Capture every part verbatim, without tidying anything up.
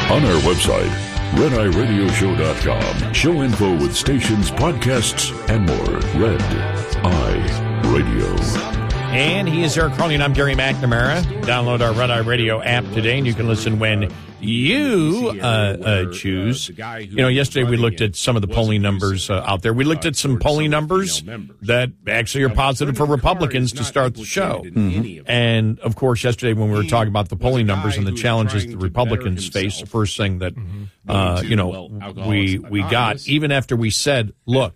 On our website, red eye radio show dot com. Show info with stations, podcasts, and more. Red Eye Radio. And he is Eric Carly, and I'm Gary McNamara. Download our Red Eye Radio app today, and you can listen when you uh, uh, choose. You know, yesterday we looked at some of the polling numbers uh, out there. We looked at some polling numbers that actually are positive for Republicans to start the show. Mm-hmm. And, of course, yesterday when we were talking about the polling numbers and the challenges the Republicans face, the first thing that, uh, you know, we, we got, even after we said, look,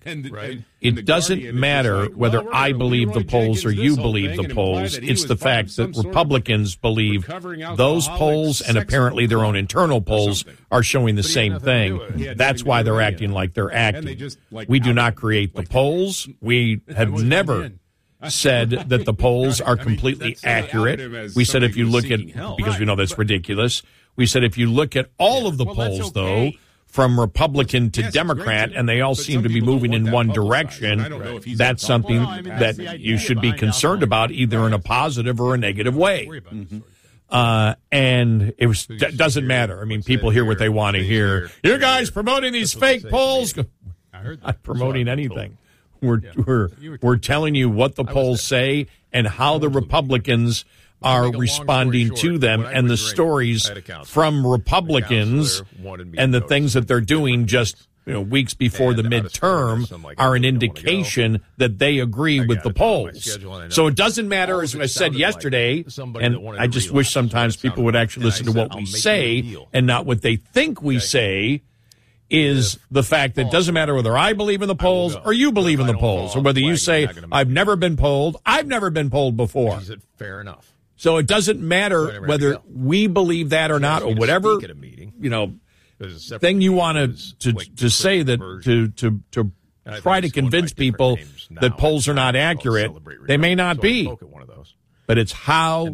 it doesn't matter whether I believe the polls or you believe the polls. It's the fact that Republicans believe those polls and apparently their own internal polls are showing the same thing. That's why they're acting like they're acting. We do not create the polls. We have never said that the polls are completely accurate. We said if you look at, because we know that's ridiculous, we said if you look at all of the polls, though, from Republican to Democrat, and they all seem to be moving in one direction, that's something that you should be concerned about, either in a positive or a negative way. Mm-hmm. Uh, and it was, d- doesn't matter. I mean, people hear what they want to hear. You guys promoting these fake polls? I'm not promoting anything. We're, we're, we're telling you what the polls say and how the Republicans are responding to them, and the stories from Republicans and the things that they're doing just you know, weeks before the midterm are an indication that they agree with the polls. So it doesn't matter, as I said yesterday, and I just wish sometimes people would actually listen to what we say and not what they think we say, is the fact that it doesn't matter whether I believe in the polls or you believe in the polls, or whether you say, I've never been polled, I've never been polled before. Fair enough. So it doesn't matter whether we believe that or not, or whatever, you know, thing you want to, to, to say that to, to, to try to convince people that polls are not accurate. They may not be, but it's how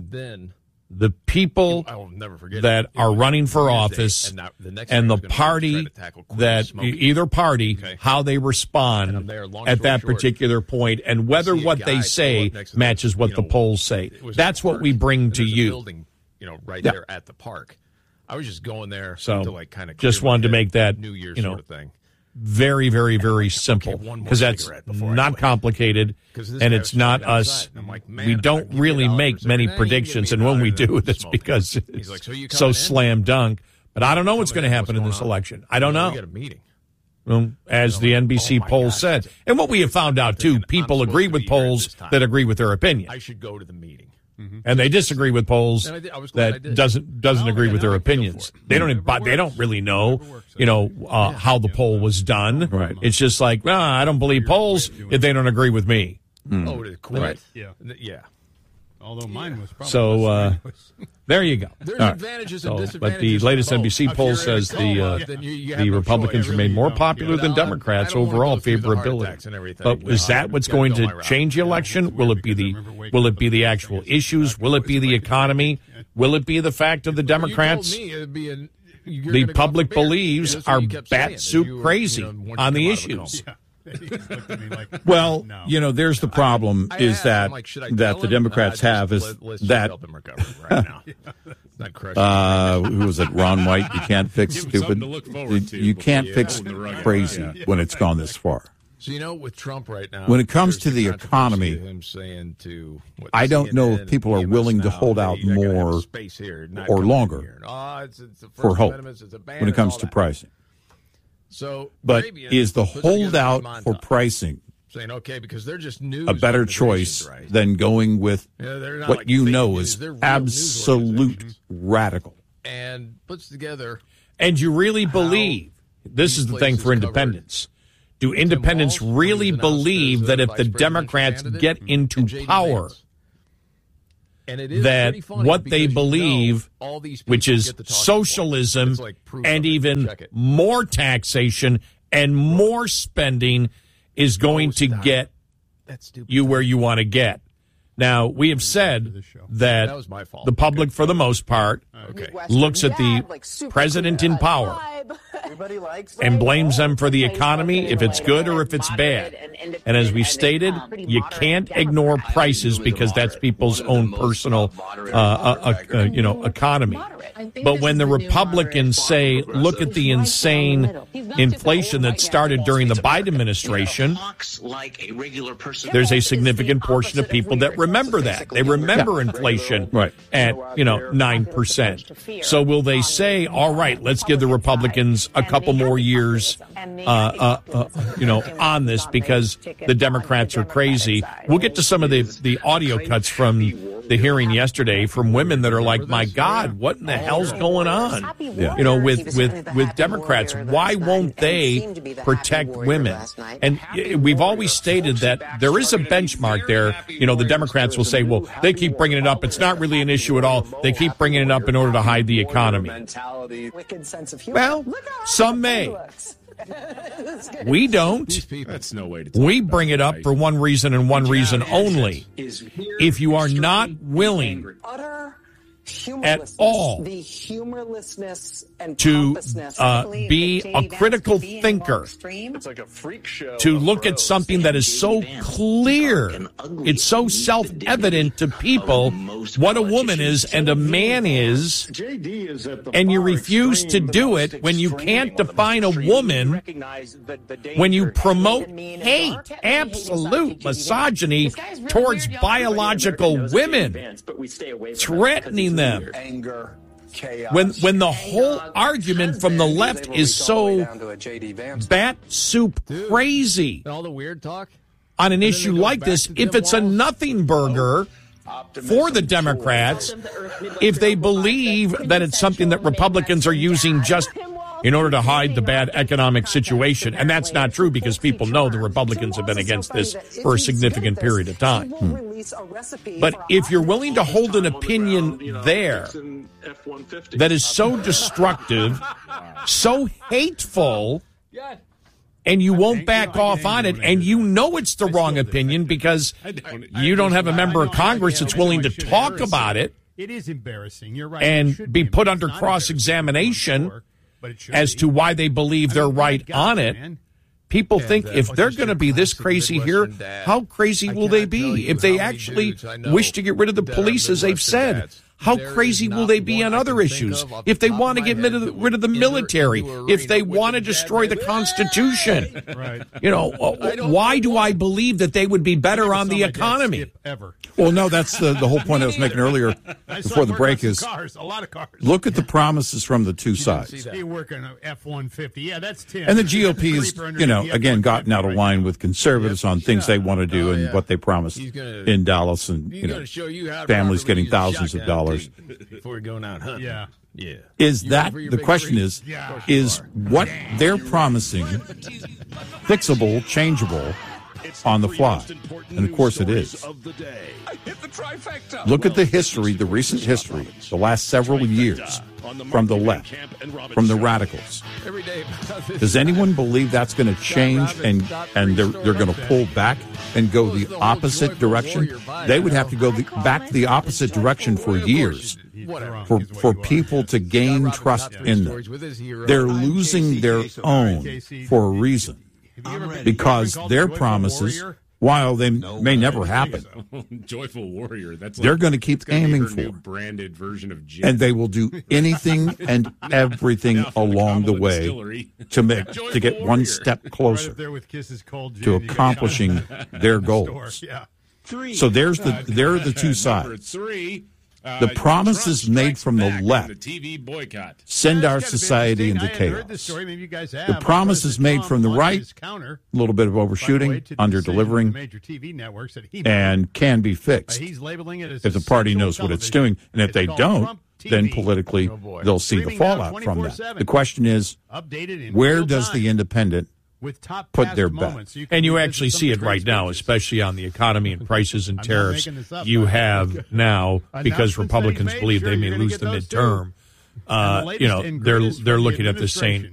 the people that are running for office and the party that either party, how they respond at that particular point, and whether what they say matches what the polls say. That's what we bring to you. You know, right there at the park. I was just going there so to like kind of just wanted to make that New Year's you know, sort of thing. Very, very, very simple, because that's not complicated, and it's not us. We don't really make many predictions, and when we do, that's because it's so slam dunk. But I don't know what's going to happen in this election. I don't know. We got a meeting. Well, as the N B C poll said, and what we have found out too, people agree with polls that agree with their opinion. I should go to the meeting. Mm-hmm. And they disagree with polls that doesn't doesn't agree with their opinions. They don't they don't really know, you know, uh, how the poll was done. Right. It's just like, well, I don't believe polls if they don't agree with me. Mm. Oh, to quit. Right. Yeah. Yeah. Although mine was probably so. Uh, there you go. There's right. advantages so, and disadvantages. But the latest N B C poll poll says the uh, the Republicans remain more popular than Democrats overall favorability. But is that what's going to change the election? Will it be the will it be the actual issues? Will it be the economy? Will it be the fact of the Democrats? The public believes are bat soup crazy on the issues. Well, no. you know, there's the problem I, is that like, that the Democrats uh, have is let, that right now. uh, who was it? Ron White. You can't fix stupid. You, you can't fix crazy yeah. when it's gone this far. So you know, with Trump right now, when it comes to the economy, him saying to, what, I don't know if people are willing to hold out more or longer for hope when it comes to pricing. So, but is the holdout for pricing saying, okay, because they're just news a better choice right? than going with yeah, what like you know news. is absolute radical? And puts together. And you really believe, this is the thing for independents, do independents really believe that if the Democrats get into power, And it is that what they believe, you know, which is socialism like and even more taxation and more spending, is going to get you where you want to get. Now, we have said that, that the public, for the most part, okay. looks at the president in power and blames them for the economy, if it's good or if it's bad. And as we stated, you can't ignore prices because that's people's own personal, uh, uh, uh, you know, economy. But when the Republicans say, look at the insane inflation that started during the Biden administration, there's a significant portion of people that remember that. They remember yeah. inflation right. at, you know, nine percent. So will they say, all right, let's give the Republicans a couple more years, uh, uh, uh, you know, on this because the Democrats are crazy? We'll get to some of the, the audio cuts from the hearing yesterday from women that are like, my God, what in the hell's going on? Yeah. You know, with, with, with Democrats, why won't they protect women? And we've always stated that there is a benchmark there. You know, the Democrats will say, well, they keep bringing it up. It's not really an issue at all. They keep bringing it up in order to hide the economy. Well, some may. We don't. That's no way to talk we bring it up for one reason and one reason only. If you are not willing at all the humorlessness and to uh, be a critical thinker, It's like a freak show to look at something that is so clear, it's so self-evident to people what a woman is and a man is, and you refuse to do it when you can't define a woman, when you promote hate, absolute misogyny towards biological women, threatening them. Anger, chaos, when when the whole argument from the left is so bat soup crazy all the weird talk on an issue like this, if it's a nothing burger for the Democrats, if they believe that it's something that Republicans are using just in order to hide the bad economic situation. And that's not true because people know the Republicans have been against this for a significant period of time. Hmm. But if you're willing to hold an opinion there that is so destructive, so hateful, and you won't back off on it, and you know it's the wrong opinion because you don't have a member of Congress that's willing to talk about it, it is embarrassing. You're right. And be put under cross-examination as to why they believe they're right on it. People think if they're going to be this crazy here, how crazy will they be if they actually wish to get rid of the police, as they've said? How crazy will they be on other issues? If they want to get rid of the, rid of the military, if they want to destroy the Constitution, right. You know, why do I believe that they would be better on the economy? Well, no, that's the, the whole point I was making earlier before the break is cars, a lot of cars. Look at the promises from the two sides. He's working an F one fifty. Yeah, that's Tim. And the G O P is, you know, again, gotten out of line with conservatives on things they want to do and what they promised in Dallas and, you know, families getting thousands of dollars. Before we're going out hunting. Yeah. Yeah. Is that, the question is, is what they're promising fixable, changeable on the fly? And of course it is. Look at the history, the recent history, the last several years from the left, from the radicals. Does anyone believe that's going to change and, and they're, they're going to pull back and go the opposite direction? They would have to go the, back the opposite direction for years for, for people to gain trust in them. They're losing their own for a reason because their promises, while they may never happen, Joyful Warrior. That's they're going to keep aiming for. Branded version of gin. And they will do anything and everything along the way to make to get one step closer to accomplishing their goals. So there's the there are the two sides. The promises made from the left send our society into chaos. The promises made from the right, a little bit of overshooting, under-delivering, and can be fixed if the party knows what it's doing. And if they don't, then politically they'll see the fallout from that. The question is, where does the independent put their bet? And you actually see it right now, especially on the economy and prices and tariffs. You have now, because Republicans believe they may lose the midterm, uh, you know, they're they're looking at this saying,